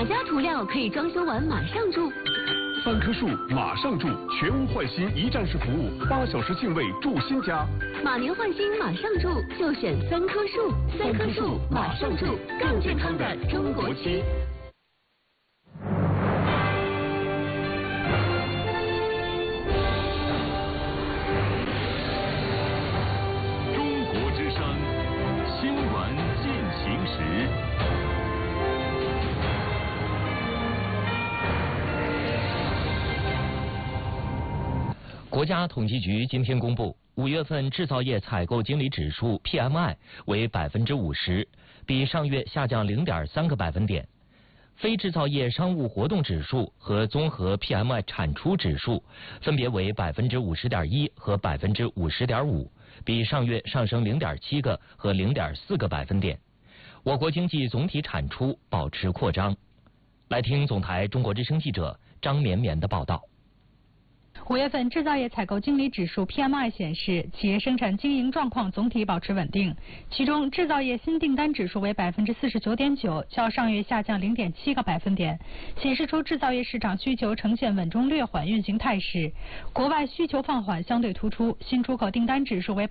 哪家涂料可以装修完马上住 ？3棵树马上住，全屋换新一站式服务，8小时净位住新家。 马年换新马上住，就选3棵树，3棵树马上住，更健康的中国区。 中国之声新闻进行时。 国家统计局今天公布，5月份制造业采购经理指数 PMI 为50%，比上月下降0.3个百分点。非制造业商务活动指数和综合 PMI 产出指数分别为50.1%和50.5%，比上月上升0.7个和0.4个百分点。我国经济总体产出保持扩张。来听总台中国之声记者张绵绵的报道。 5月份制造业采购经理指数 PMI 显示，企业生产经营状况总体保持稳定。其中，制造业新订单指数为49.9%，较上月下降0.7个百分点，显示出制造业市场需求呈现稳中略缓运行态势。国外需求放缓相对突出，新出口订单指数为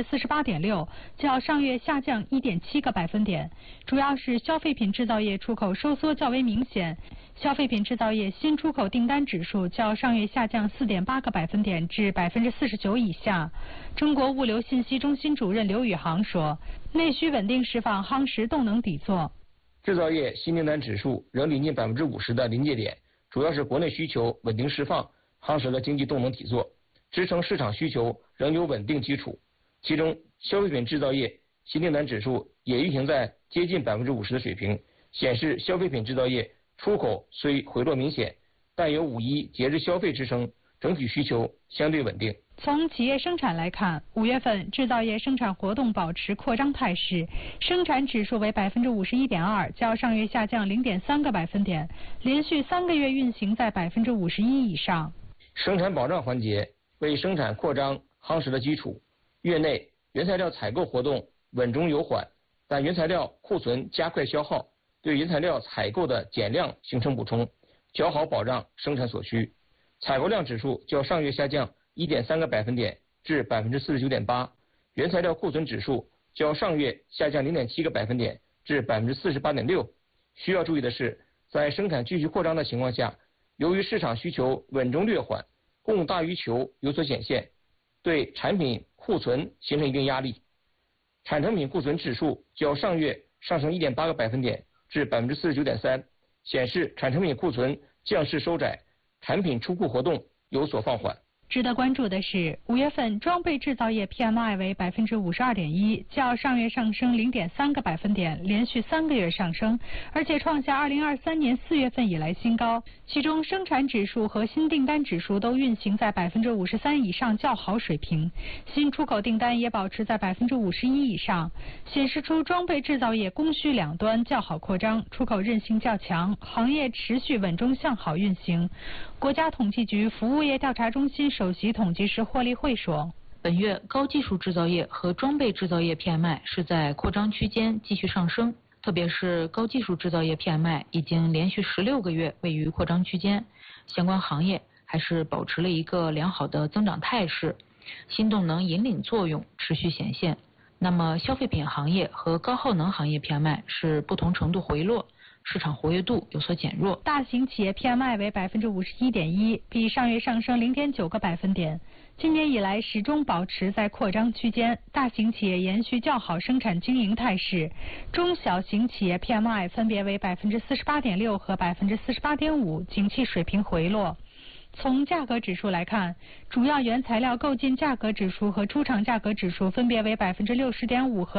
48.6%，较上月下降1.7个百分点，主要是消费品制造业出口收缩较为明显。消费品制造业新出口订单指数较上月下降4.8个百分点至49%以下。中国物流信息中心主任刘宇航说，内需稳定释放夯实动能底座。 制造业新订单指数仍临近50%的临界点，主要是国内需求稳定释放，夯实了经济动能底座，支撑市场需求仍有稳定基础。其中，消费品制造业新订单指数也运行在接近50%的水平，显示消费品制造业出口虽回落明显，但有5·1节日消费支撑，整体需求相对稳定。 从企业生产来看，5月份制造业生产活动保持扩张态势，生产指数为51.2%，较上月下降0.3个百分点，连续3个月运行在51%以上。 生产保障环节为生产扩张夯实了基础。月内原材料采购活动稳中有缓，但原材料库存加快消耗，对原材料采购的减量形成补充，较好保障生产所需。采购量指数较上月下降1.3个百分点至49.8%，原材料库存指数较上月下降0.7个百分点至48.6%。需要注意的是，在生产继续扩张的情况下，由于市场需求稳中略缓，供大于求有所显现，对产品库存形成一定压力。产成品库存指数较上月上升1.8个百分点至49.3%，显示产成品库存降势收窄，产品出库活动有所放缓。 值得关注的是，5月份装备制造业 PMI 为52.1%，较上月上升0.3个百分点，连续3个月上升，而且创下2023年4月份以来新高。其中，生产指数和新订单指数都运行在53%以上较好水平，新出口订单也保持在51%以上，显示出装备制造业供需两端较好扩张，出口韧性较强，行业持续稳中向好运行。国家统计局服务业调查中心首席统计师霍立慧说， 本月高技术制造业和装备制造业 PMI 是在扩张区间继续上升，特别是高技术制造业 PMI 已经连续16个月位于扩张区间，相关行业还是保持了一个良好的增长态势，新动能引领作用持续显现。那么消费品行业和高耗能行业 PMI 是不同程度回落，市场活跃度有所减弱。 大型企业 PMI 为51.1%，比上月上升0.9个百分点。今年以来始终保持在扩张区间，大型企业延续较好生产经营态势。中小型企业 PMI 分别为48.6%和48.5%，景气水平回落。从价格指数来看，主要原材料购进价格指数和出厂价格指数分别为60.5%和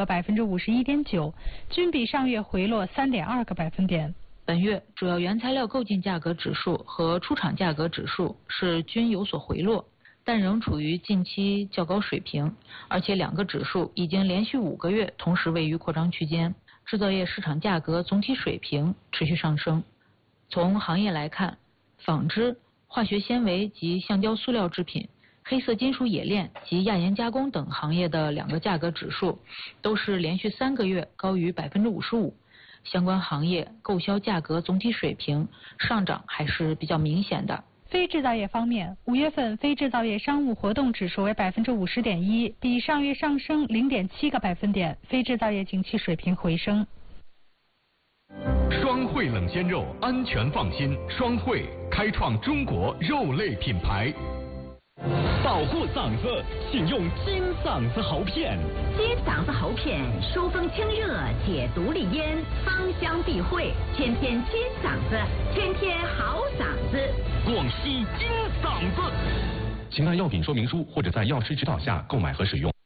51.9%，均比上月回落3.2个百分点。 本月主要原材料购进价格指数和出厂价格指数是均有所回落，但仍处于近期较高水平，而且两个指数已经连续5个月同时位于扩张区间。制造业市场价格总体水平持续上升。从行业来看，纺织、化学纤维及橡胶塑料制品、黑色金属冶炼及亚盐加工等行业的两个价格指数都是连续3个月高于55%， 相关行业购销价格总体水平上涨还是比较明显的。 非制造业方面，5月份非制造业商务活动指数为50.1%，比上月上升0.7个百分点，非制造业景气水平回升。 双汇冷鲜肉，安全放心。双汇开创中国肉类品牌。 保护嗓子，请用金嗓子喉片。 金嗓子喉片疏风清热，解毒利咽，芳香避秽，天天金嗓子，天天好嗓子。 广西金嗓子。 请看药品说明书或者在药师指导下购买和使用。